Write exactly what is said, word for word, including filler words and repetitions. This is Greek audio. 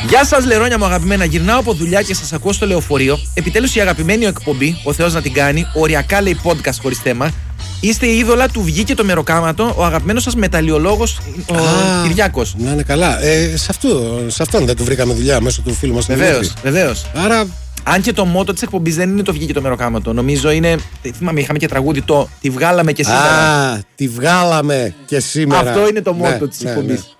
Γεια σας, λερόνια μου αγαπημένα. Γυρνάω από δουλειά και σας ακούω στο λεωφορείο. Επιτέλους η αγαπημένη εκπομπή, ο Θεός να την κάνει, οριακά λέει podcast χωρίς θέμα. Είστε η είδωλα του βγήκε το μεροκάματο, ο αγαπημένος σας μεταλλιολόγος, ο Κυριάκος. Να είναι καλά. Ε, σε, αυτό, σε αυτόν δεν του βρήκαμε δουλειά μέσω του φίλου μας. Βεβαίως, βεβαίως. Άρα. Αν και το μότο της εκπομπής δεν είναι το βγήκε το μεροκάματο. Νομίζω είναι. Θυμάμαι, είχαμε και τραγούδι το Τη βγάλαμε και σήμερα. Α, τη βγάλαμε και σήμερα. Αυτό είναι το μότο ναι, της ναι, εκπομπής. Ναι.